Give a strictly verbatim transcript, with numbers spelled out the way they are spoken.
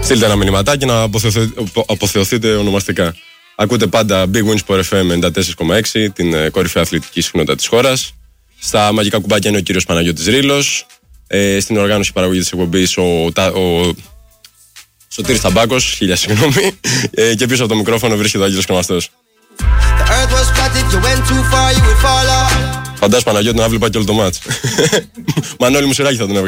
Στείλτε ένα μηνυματάκι να αποθεωθείτε ονομαστικά. Ακούτε πάντα Big Wins Sport εφ εμ ενενήντα τέσσερα κόμμα έξι, την κορυφαία αθλητική συχνότητα της χώρας. Στα μαγικά κουμπάκια είναι ο κύριος Παναγιώτης Ρήλος. Ε, στην οργάνωση παραγωγή της εκπομπής ο, ο Σωτήρης Ταμπάκος, χίλια συγγνώμη. Ε, και πίσω από το μικρόφωνο βρίσκεται ο Άγγελος Κρεμαστός. Φαντάζομαι Παναγιώτη να βλέπα και όλο το μάτς. Μανώλη Μουσουράκη θα τον έβγαλε.